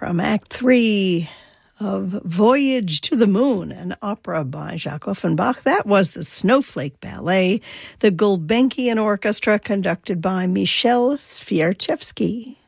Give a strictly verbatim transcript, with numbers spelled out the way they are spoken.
from Act Three of Voyage to the Moon, an opera by Jacques Offenbach. That was the Snowflake Ballet, the Gulbenkian Orchestra conducted by Michel Swiarczewski.